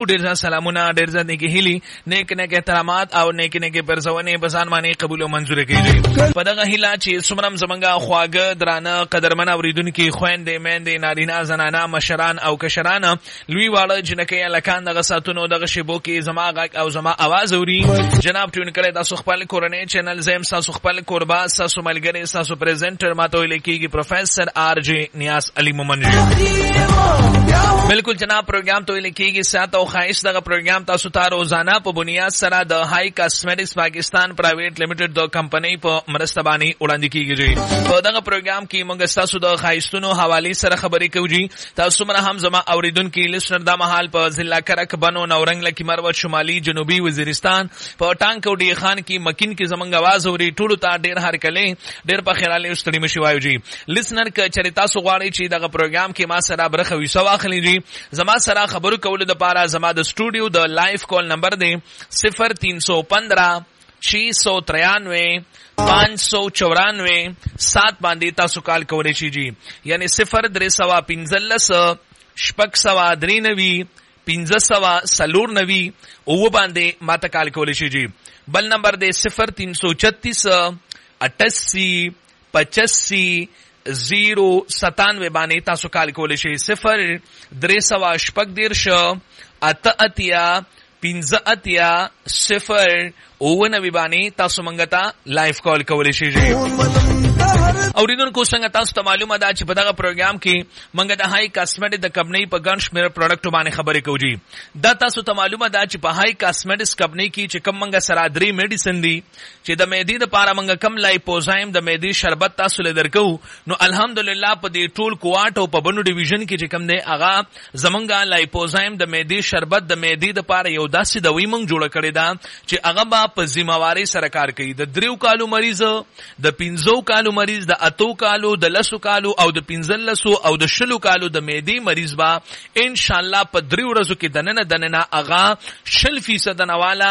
ډیر سلامونه ډیر ځنګي هلي نیک نیک احترامات او نیک نیک پرځونه بسان باندې قبول او منزور کیږي په دغه هیله چې سمرم زمنګا خواګه درانه قدرمن اوریدونکو خويندې میندې نارینه زنانه مشران او کشران لوی واړه جنکه لکان دغه ساتونو دغه شیبو کې زما غږ او زما आवाज اوري جناب ټون کړه تاسو خپل کورنۍ چینل زم تاسو خپل قربا تاسو ملګری تاسو پریزنټر ماته لیکيږي پروفیسر آر جی نیاز علي مومن بالکل جناب پروګرام ته لیکيږي سات او خاص دغه پروګرام تاسو ته روزانه په بنیاد سره د هاي کاسمیټکس پاکستان پرایویټ لیمیټډ د کمپنی په مرستبانی وړاندې کیږي په دغه پروګرام کې موږ تاسو د خاصونو حواله سره خبرې کوو تاسو مره هم زما اوریدونکو لسنر د محل په ضلع کرک بنو نورنګ لکی مروت شمالي جنوبي وزیرستان په ټانک ډی خان کې مکین کې زمنګ आवाज اوري ټولو ته ډیر هر کله ډیر په خیراله استړي مشي وایو جی لسنر ک چریتا سو غواړي چې دغه پروګرام کې ما سره برخه وي سو اخلي جی زما سره خبرو کول د پاره زما د سټوډیو د لایف کال نمبر دی 0315 693 594 7 باندې تاسو کال کولای شئ جی یعنی 0315 شپږ سوا درینوي 1590 او باندې ماته کال کولای شئ جی بل نمبر دی 0336 88 85 097 باندې تاسو کال کولای شئ 03 شپږ دیرش اتیا 15 0 او نوی باندې تاسو مونږ ته لایف کال کولای شئ اوریدونکو څنګه تاسو ته معلومه ده چې په دغه پروګرام کې مونږ د هاي کاسمیټک د کمپنی په ګڼ شمېر پروډکټ باندې خبرې کوو جی دا تاسو ته معلومه ده چې په هاي کاسمیټکس کمپنی کې چې کوم مونږ سره درې میډیسن دي چې د معدې لپاره مونږ کم لایپوزایم د معدې شربت تاسو له درکو نو الحمدلله په دې ټول کوارټ او په بنو ډیویژن کې چې کوم دی هغه زمونږه لایپوزایم د معدې شربت د معدې لپاره یو داسې دوی مونږ جوړ کړی دا چې هغه په ذمہواری سره کار کوي د 3 کالو مریض د 15 کالو مریض د 8 کالو د 10 کالو او د 15 او د 20 کالو د معدې مریض با ان شاء الله په 3 ورځو کې دننه اغا 0% نواله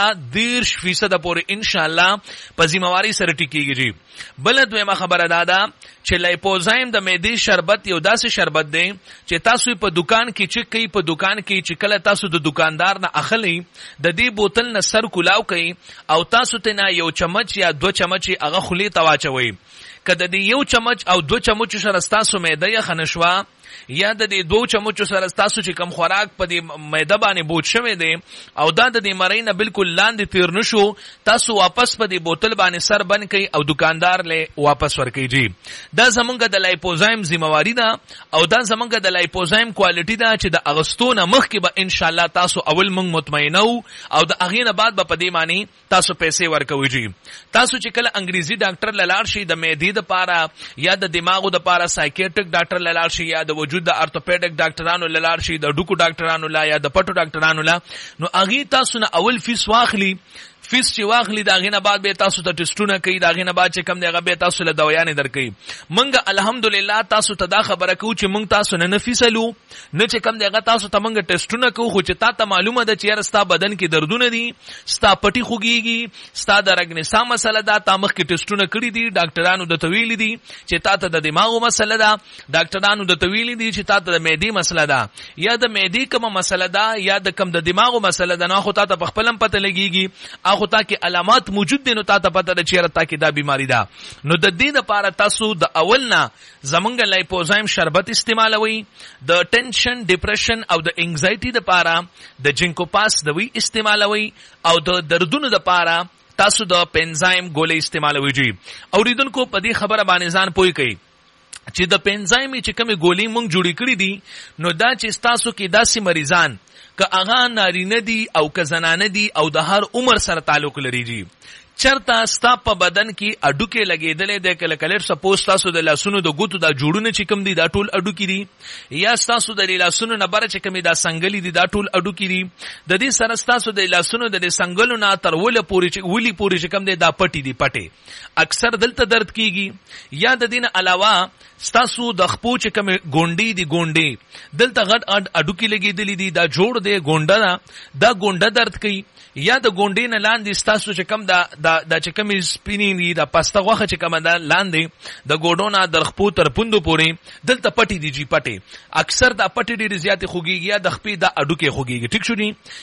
10% پورې ان شاء الله په ذمہواری سره ټیکيږي جی بل دویمه خبره دادا چې لایپوزایم د معدې شربت یو داسې شربت دی چې تاسو په دکان کې چې کوي په دکان کې چې کله تاسو د دکاندار نه اخلي د دې بوتل نه سر کولاو کوي او تاسو ته نه یو چمچ یا 2 چمچ هغه خلی تواچوي کله د یو چمچ او 2 چمچ سره تاسو معده یې خنشوا یا د دې 2 چمچ سره تاسو چې کم خوراک په دې معده باندې بوج شوی دی او دا د دې مرینه بالکل لاندې تیر نشو تاسو واپس په دې بوتل باندې سر بند کړئ او دکاندار له واپس ورکړي جی دا زمونږ د لایپوزایم ذمہواری ده او دا زمونږ د لایپوزایم کوالټی ده چې د اغستونه مخ کې به ان شاء الله تاسو اول مونږ مطمئنو او د اغینه بعد به په دې معنی تاسو پیسې ورکوي جی تاسو چې کله انګریزي ډاکټر لاله شي د معدې لپاره یا د دماغو لپاره سایکیټریک ډاکټر لاله شي یا د وجود د ارتوپیډک ډاکټرانو لاله شي د ډوکو ډاکټرانو لا یا د پټو ډاکټرانو لا نو اغي تاسو نه اول فیس واخلي فیس چې واخلي دا غینه بعد به تاسو ته ټیسټونه کوي دا غینه بعد چې کم دی هغه به تاسو له دوايانې درکې منګه الحمدلله تاسو ته دا خبره کوو چې منګ تاسو نه نفیسلو نه چې کم دی هغه تاسو ته منګه ټیسټونه کوو خو چې تا ته معلومه ده چې رستا بدن کې دردونه دي ستا پټي خوږيږي ستا د رګ نسا مسله ده تا مخ کې ټیسټونه کړی دي ډاکټرانو د تویل دي چې تا ته د دماغو مسله ده ډاکټرانو د تویل دي چې تا ته د معدې مسله ده یا د معدې کومه مسله ده یا د کم د دماغو مسله ده نه خو تا ته خپلم پته لګيږي اخو تا کې علامات موجود دي نو تا ته پته ده چې رتا کې دا بیماری ده نو د دې لپاره تاسو د اولنا زمونږ لایپوزایم شربت استعمالوي د ټینشن ډیپریشن او د انګزایټي لپاره د جینکو پاس دوی استعمالوي او د دردونو لپاره تاسو د پنزایم ګولې استعمالوي جی اوریدونکو په دې خبره باندې ځان پوي کوي چې د پنزایم چې کومه ګولې مونږ جوړې کړې دي نو دا چې تاسو کې داسې مریضان که اغا نارینه دي او که زنانه دي او د هر عمر سره تعلق لري جی چرته ستا په بدن کې اډوکې لګېدلې د کلکلر سپوز تاسو د لاسونو د ګوتو د جوړونه چې کوم دي دا ټول اډوکې دي یا تاسو د لاسونو نه بره چې کوم دا سنگلې دي دا ټول اډوکې دي د دې سره تاسو د لاسونو د سنگلو نه تر وله پورې چې ولی پورې چې کوم دي دا پټي دي پټي اکثر دلته درد کیږي یا د دین علاوه تاسو د خپو چې کوم ګونډي دي ګونډي دلته غټ اډوکې لګېدلې دي دا جوړ دی ګونډه دا ګونډه درد کوي یا د ګونډې نه لاندې تاسو چې کوم دا چې کوم سپینی دي دا پسته غوخه چې کوم دا لاندې د ګوډونه د خپو تر پوندو پورې دلته پټي دي جی پټي اکثر دا پټي ډېر زیات خوږيږي یا د خپې دا اډوکې خوږيږي ټیک شو ني